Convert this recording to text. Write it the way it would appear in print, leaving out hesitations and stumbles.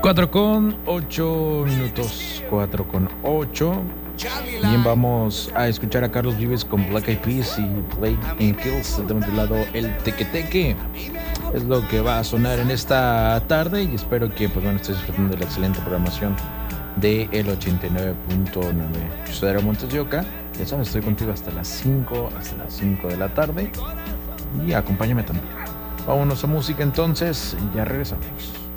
4:08 4:08. Bien, vamos a escuchar a Carlos Vives con Black Eyed Peas y Play in Kills. Tenemos de lado el Teque Teque. Es lo que va a sonar en esta tarde y espero que estés disfrutando de la excelente programación de el 89.9. Yo soy Darío Montes de Oca. Ya sabes, estoy contigo hasta las 5 de la tarde y acompáñame también. Vámonos a música entonces y ya regresamos.